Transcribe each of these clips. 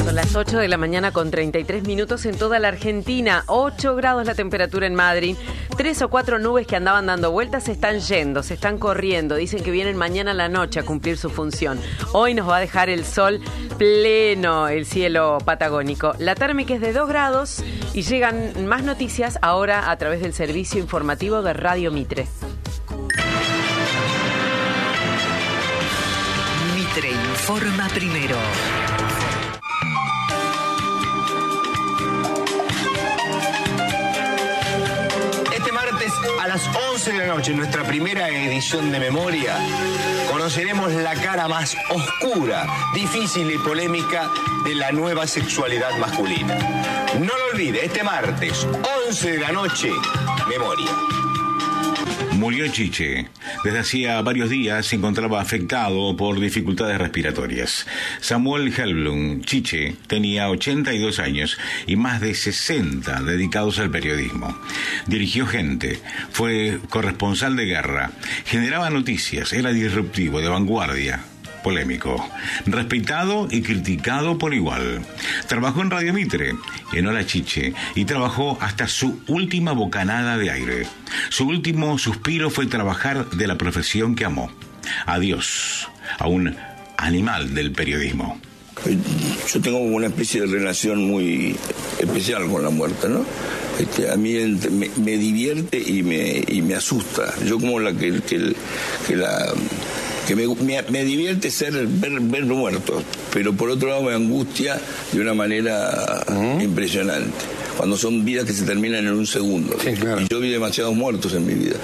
Son las 8 de la mañana con 33 minutos en toda la Argentina. 8 grados la temperatura en Madrid. 3 o 4 nubes que andaban dando vueltas se están yendo, se están corriendo. Dicen que vienen mañana a la noche a cumplir su función. Hoy nos va a dejar el sol pleno, el cielo patagónico. La térmica es de 2 grados y llegan más noticias ahora a través del servicio informativo de Radio Mitre. Mitre informa primero. A las 11 de la noche, en nuestra primera edición de Memoria, conoceremos la cara más oscura, difícil y polémica de la nueva sexualidad masculina. No lo olvide, este martes, 11 de la noche, Memoria. Murió Chiche. Desde hacía varios días se encontraba afectado por dificultades respiratorias. Samuel Helblum, Chiche, tenía 82 años y más de 60 dedicados al periodismo. Dirigió Gente, fue corresponsal de guerra, generaba noticias, era disruptivo, de vanguardia. Polémico, respetado y criticado por igual. Trabajó en Radio Mitre, en Hola Chiche, y trabajó hasta su última bocanada de aire. Su último suspiro fue trabajar de la profesión que amó. Adiós a un animal del periodismo. Yo tengo una especie de relación muy especial con la muerte, ¿no? A mí me divierte y me asusta. Yo como me divierte ver muertos, pero por otro lado me angustia de una manera impresionante. Cuando son vidas que se terminan en un segundo. Sí, claro. Y yo vi demasiados muertos en mi vida.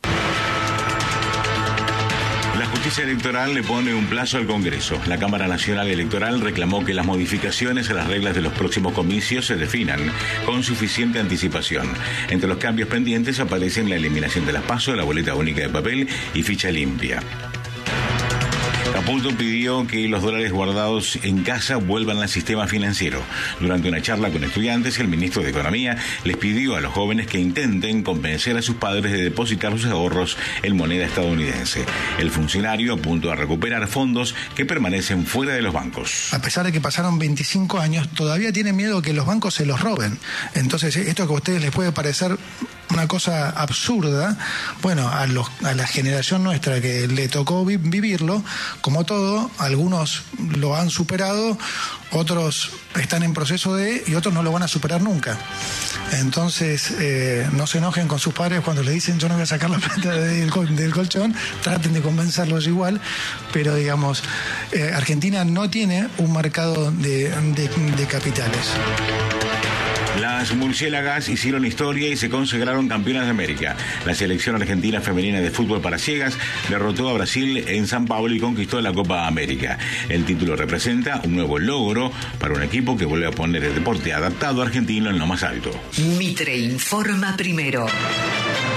La justicia electoral le pone un plazo al Congreso. La Cámara Nacional Electoral reclamó que las modificaciones a las reglas de los próximos comicios se definan con suficiente anticipación. Entre los cambios pendientes aparecen la eliminación de las PASO, la boleta única de papel y ficha limpia. Caputo pidió que los dólares guardados en casa vuelvan al sistema financiero. Durante una charla con estudiantes, el ministro de Economía les pidió a los jóvenes que intenten convencer a sus padres de depositar sus ahorros en moneda estadounidense. El funcionario apuntó a recuperar fondos que permanecen fuera de los bancos. A pesar de que pasaron 25 años, todavía tienen miedo que los bancos se los roben. Entonces, esto que a ustedes les puede parecer una cosa absurda, bueno, a la generación nuestra que le tocó vivirlo, como todo, algunos lo han superado, otros están en proceso y otros no lo van a superar nunca. Entonces, no se enojen con sus padres cuando les dicen yo no voy a sacar la plata del colchón, traten de convencerlos igual, pero digamos, Argentina no tiene un mercado de capitales. Las murciélagas hicieron historia y se consagraron campeonas de América. La selección argentina femenina de fútbol para ciegas derrotó a Brasil en San Pablo y conquistó la Copa América. El título representa un nuevo logro para un equipo que vuelve a poner el deporte adaptado argentino en lo más alto. Mitre informa primero.